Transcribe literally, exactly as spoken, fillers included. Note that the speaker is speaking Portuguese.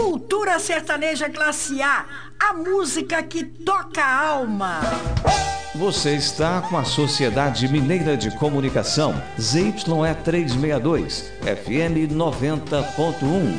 Cultura sertaneja classe A, a música que toca a alma. Você está com a Sociedade Mineira de Comunicação, Z Y E trezentos e sessenta e dois, F M noventa ponto um.